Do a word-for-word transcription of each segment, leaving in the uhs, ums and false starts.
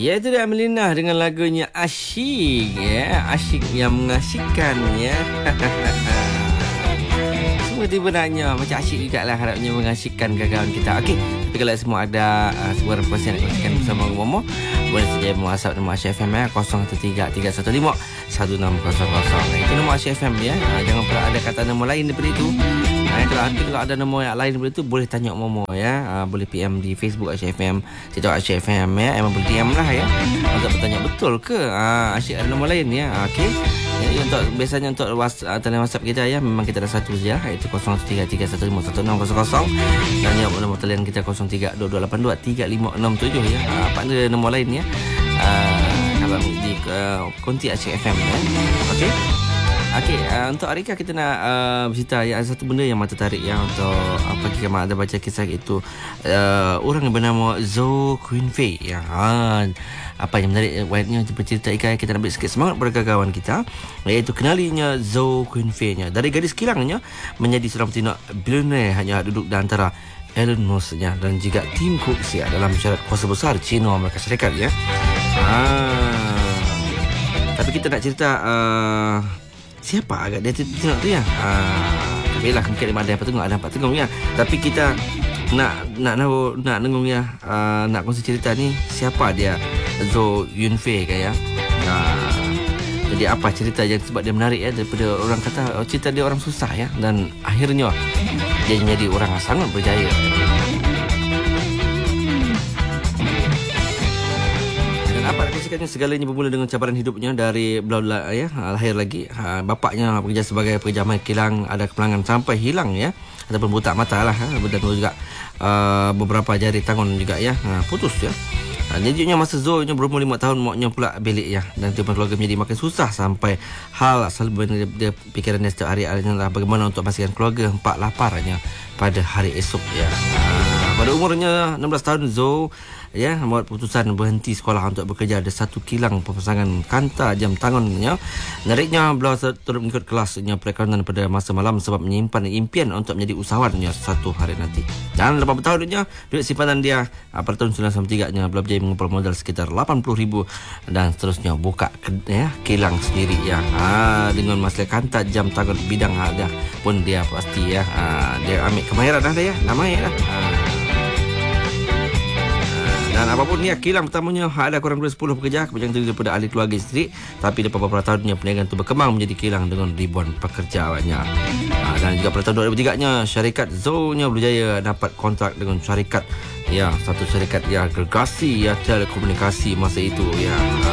Ya, itu dia Melina dengan lagunya Asyik, ya. Asyik yang mengasihkan, ya. Semua sebenarnya macam asyik juga lah, harapnya mengasihkan kawan kita. Okey, tapi kalau semua ada uh, sebuah request yang nak kongsikan bersama Momo, boleh saja WhatsApp nombor Asyik F M ya, kosong satu tiga tiga satu lima satu enam kosong kosong. Itu nombor Asyik F M ya. Uh, jangan pernah ada kata nombor lain daripada itu. Nah, kalau, kalau ada nombor yang lain daripada itu, boleh tanya Momo ya. Uh, boleh P M di Facebook Asyik F M, TikTok Asyik F M ya. Emang boleh D M lah ya, untuk bertanya betul ke uh, Asyik ada nombor lain ya. Uh, Okey. Jadi untuk biasanya untuk WhatsApp, talian WhatsApp kita ya, memang kita ada satu saja, iaitu kosong satu tiga tiga satu lima satu enam kosong kosong. Dan ya, nombor talian kita kosong tiga dua dua lapan dua tiga lima enam tujuh ya. Uh, apa ada nombor lain ya? Uh, kalau di uh, konti Asyik F M ya. Okey. Okey, uh, untuk Arika kita nak uh, bercerita ya, ada satu benda yang mata tarik ya, untuk apa kita ada baca kisah itu uh, orang yang bernama Zhou Qinfei ya. Ha, apa yang menarik wayatnya bercerita Ika, kita nak beri sikit semangat pada kawan kita, iaitu kenalinya Zhou Qinfei nya. Dari gadis kilangnya menjadi seorang betina billionaire hanya duduk di antara Elon Musk nya dan juga Tim Cook ya, dalam syarat kuasa besar China Amerika Syarikat ya. Ha, tapi kita nak cerita uh, siapa agak dia tengok tu ya. Ah, tapi lah mungkin ada apa tengok, ada apa tengok ya. Tapi kita nak nak nak nak dengung ya, uh, nak kongsi cerita ni siapa dia Zhou Yunfei kan ya. Ah, jadi apa cerita yang sebab dia menarik ya, daripada orang kata oh, cerita dia orang susah ya, dan akhirnya dia menjadi orang yang sangat berjaya. Apa nak kongsikannya, segalanya bermula dengan cabaran hidupnya dari belah-belah ya, lahir lagi ha, bapaknya bekerja sebagai pekerja main kilang, ada kepelangan sampai hilang ya, ataupun buta mata lah ha, dan juga uh, beberapa jari tangan juga ya, ha, putus ya. Ha, jadinya masa Zhou berumur lima tahun, maknya pula belik ya, dan tiap keluarga menjadi makin susah sampai hal selalu dia, dia pikiran dia setiap hari adalah bagaimana untuk memastikan keluarga empat laparnya pada hari esok ya. Ha, pada umurnya enam belas tahun Zhou ya membuat keputusan berhenti sekolah untuk bekerja di satu kilang pemasangan kanta jam tangannya. Menariknya, beliau turut mengikut kelasnya perakaunan pada masa malam sebab menyimpan impian untuk menjadi usahawannya satu hari nanti. Dan lepas bertahunnya, duit simpanan dia pada tahun sembilan puluh tiga nya beliau berjaya mengumpul modal sekitar lapan puluh ribu dan seterusnya buka ya, kilang sendiri ya. Ha, dengan masalah kanta jam tangan bidang ada pun dia pasti ya. Ha, dia ambil kemahiran dah ya, namanya dah. Ha. Dan apapun ni, kilang pertamanya ada kurang lebih sepuluh pekerja, kebanyakan terdiri daripada ahli keluarga sendiri. Tapi lepas beberapa tahunnya perniagaan itu berkembang menjadi kilang dengan ribuan pekerja banyak. Ha, dan juga pada tahun dua ribu tiga nya syarikat Zhou-nya berjaya dapat kontrak dengan syarikat ya, satu syarikat ya gergasi ya, telekomunikasi masa itu ya. Ha.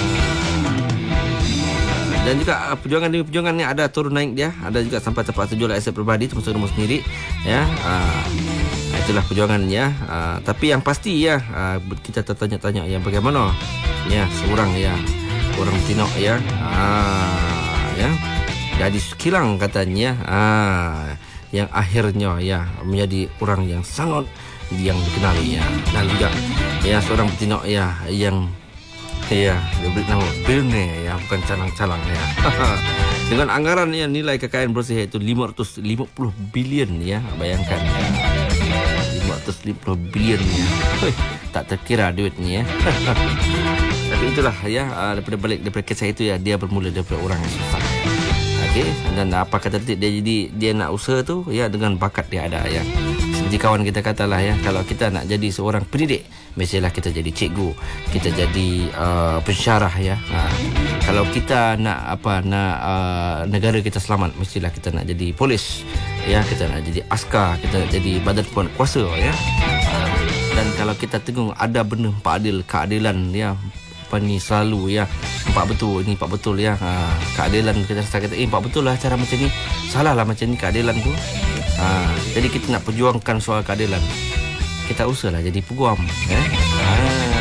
Dan juga perjuangan demi perjuangan ni ada turun naik dia, ada juga sampai tempat terjual aset peribadi termasuk rumah sendiri ya. Ha. Itulah perjuangannya. Uh, tapi yang pasti ya, uh, kita tertanya-tanya ya, bagaimana ya seorang ya orang Tino ya, uh, ya jadi kilang katanya, uh, yang akhirnya ya menjadi orang yang sangat yang dikenali ya, dan juga ya seorang Tino ya yang ya diberi nama billionaire ya, bukan calang-calang ya. Dengan anggaran yang nilai kekayaan bersih iaitu lima ratus lima puluh bilion ya, bayangkan ya. lima ratus lima puluh bilion ya. Tak terkira duitnya ya. Tapi itulah ya, daripada balik daripada kisah itu ya, dia bermula daripada orang yang susah. Okey, dan apa kata dia jadi dia nak usaha tu ya dengan bakat dia ada ya. Seperti kawan kita katalah ya, kalau kita nak jadi seorang pendidik, mestilah kita jadi cikgu, kita jadi uh, pensyarah ya. Ha, kalau kita nak apa nak uh, negara kita selamat, mestilah kita nak jadi polis ya, kita nak jadi askar, kita nak jadi badan kuasa ya. Ha, dan kalau kita tengok ada benda empat adil, keadilan ya, apa ni selalu ya, empat betul ni, empat betul ya. Ha, keadilan kita rasa kata eh empat betul lah cara macam ni, salah lah macam ni keadilan tu. Ha, jadi kita nak perjuangkan soal keadilan, kita usahalah jadi peguam ya. Ha.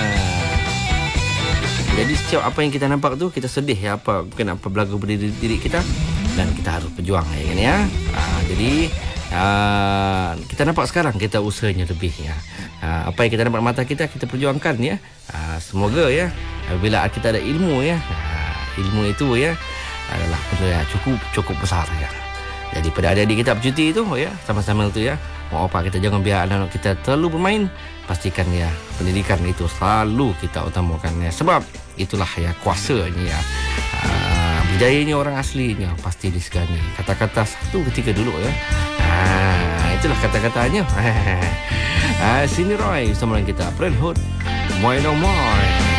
Jadi setiap apa yang kita nampak tu, kita sedih ya, apa mungkin apa berlaku pada diri, diri kita, dan kita harus berjuang ya, kan ya. Ha, jadi uh, kita nampak sekarang, kita usahanya lebih ya. Ha, apa yang kita nampak mata kita, kita perjuangkan ya. Ha, semoga ya, bila kita ada ilmu ya, ha, ilmu itu ya adalah benda yang cukup cukup besar ya. Jadi pada adik-adik kita bercuti tu ya, sama-sama tu ya, mak bapak kita jangan biar anak-anak kita terlalu bermain. Pastikan ya pendidikan itu selalu kita utamakan ya, sebab itulah ya kuasanya ya. Aa, berjayanya orang aslinya pasti disegani. Kata-kata satu ketika dulu ya. Aa, itulah kata-katanya. Ah, sini Roy bersama kita Brand Hood. Moi no moi.